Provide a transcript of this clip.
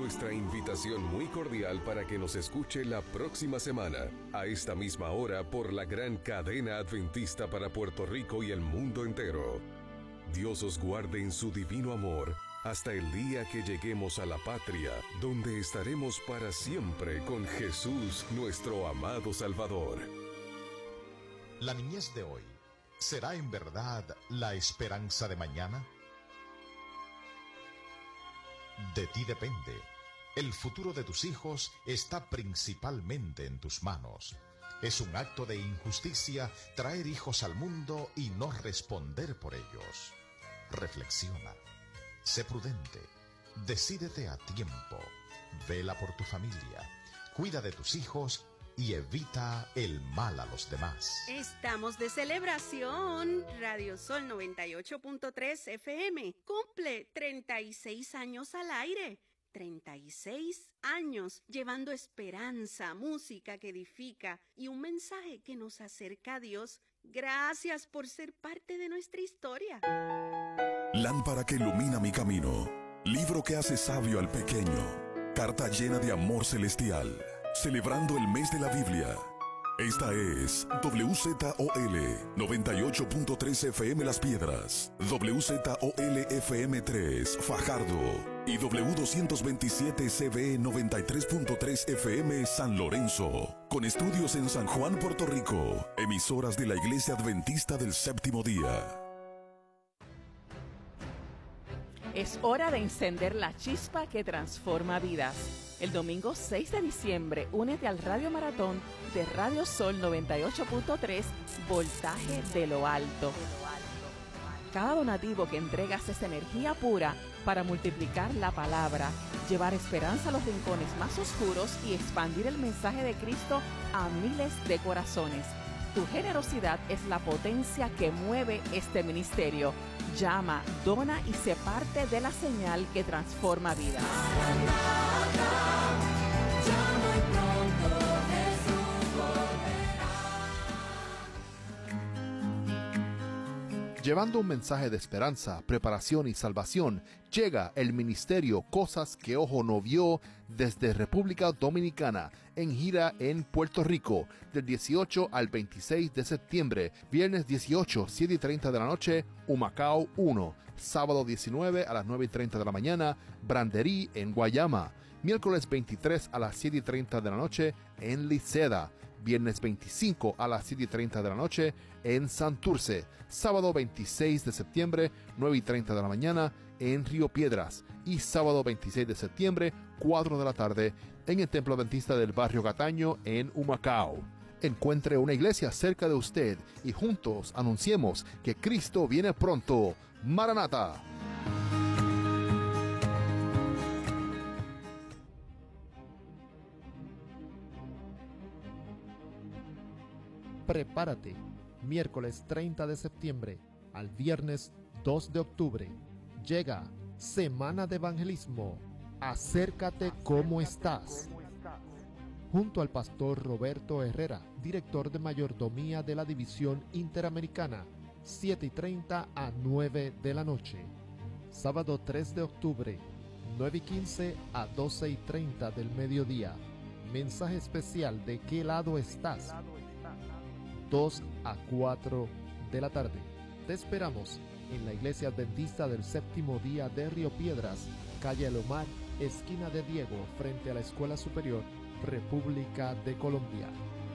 nuestra invitación muy cordial para que nos escuche la próxima semana, a esta misma hora, por la gran cadena adventista para Puerto Rico y el mundo entero. Dios os guarde en su divino amor, hasta el día que lleguemos a la patria, donde estaremos para siempre con Jesús, nuestro amado Salvador. La niñez de hoy, ¿será en verdad la esperanza de mañana? De ti depende. El futuro de tus hijos está principalmente en tus manos. Es un acto de injusticia traer hijos al mundo y no responder por ellos. Reflexiona. Sé prudente. Decídete a tiempo. Vela por tu familia. Cuida de tus hijos y evita el mal a los demás. Estamos de celebración. Radio Sol 98.3 FM cumple 36 años al aire. 36 años llevando esperanza, música que edifica y un mensaje que nos acerca a Dios. Gracias por ser parte de nuestra historia. Lámpara que ilumina mi camino, libro que hace sabio al pequeño, carta llena de amor celestial, celebrando el mes de la Biblia. Esta es WZOL 98.3 FM Las Piedras, WZOL FM 3 Fajardo y W227 CB 93.3 FM San Lorenzo, con estudios en San Juan, Puerto Rico, emisoras de la Iglesia Adventista del Séptimo Día. Es hora de encender la chispa que transforma vidas. El domingo 6 de diciembre, únete al Radio Maratón de Radio Sol 98.3, Voltaje de lo Alto. Cada donativo que entregas es energía pura para multiplicar la palabra, llevar esperanza a los rincones más oscuros y expandir el mensaje de Cristo a miles de corazones. Tu generosidad es la potencia que mueve este ministerio. Llama, dona y sé parte de la señal que transforma vidas. Llevando un mensaje de esperanza, preparación y salvación, llega el ministerio Cosas que Ojo No Vio desde República Dominicana, en gira en Puerto Rico, del 18 al 26 de septiembre, viernes 18, 7:30 de la noche, Humacao 1, sábado 19 a las 9:30 de la mañana, Branderí en Guayama, miércoles 23 a las 7:30 de la noche en Liceda, viernes 25 a las 7:30 de la noche en Santurce, sábado 26 de septiembre, 9:30 de la mañana en Río Piedras y sábado 26 de septiembre, 4 de la tarde en el Templo Adventista del Barrio Cataño en Humacao. Encuentre una iglesia cerca de usted y juntos anunciemos que Cristo viene pronto. ¡Maranata! Prepárate, miércoles 30 de septiembre al viernes 2 de octubre. Llega Semana de Evangelismo. Acércate como estás. Junto al pastor Roberto Herrera, director de mayordomía de la División Interamericana, 7:30 a 9 de la noche. Sábado 3 de octubre, 9:15 a 12:30 del mediodía. Mensaje especial de ¿Qué lado estás? 2 a 4 de la tarde. Te esperamos en la Iglesia Adventista del Séptimo Día de Río Piedras, calle Lomar, esquina de Diego, frente a la Escuela Superior, República de Colombia.